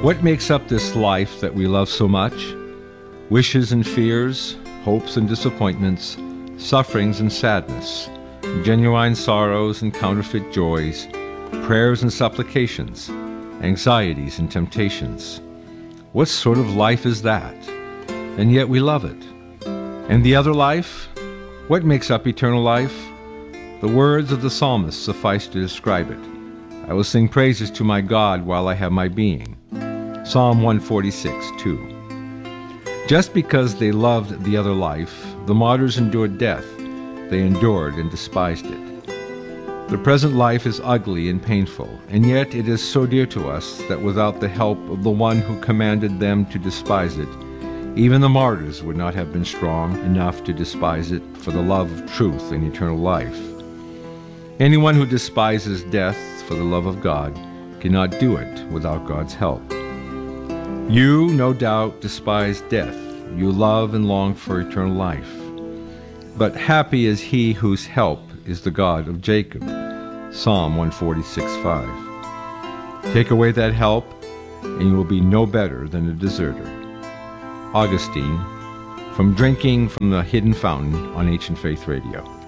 What makes up this life that we love so much? Wishes and fears, hopes and disappointments, sufferings and sadness, genuine sorrows and counterfeit joys, prayers and supplications, anxieties and temptations. What sort of life is that? And yet we love it. And the other life? What makes up eternal life? The words of the psalmist suffice to describe it. I will sing praises to my God while I have my being. Psalm 146:2. Just because they loved the other life, the martyrs endured death. They endured and despised it. The present life is ugly and painful, and yet it is so dear to us that without the help of the one who commanded them to despise it, even the martyrs would not have been strong enough to despise it for the love of truth and eternal life. Anyone who despises death for the love of God cannot do it without God's help. You, no doubt, despise death. You love and long for eternal life. But happy is he whose help is the God of Jacob. Psalm 146:5. Take away that help, and you will be no better than a deserter. Augustine, from Drinking from the Hidden Fountain on Ancient Faith Radio.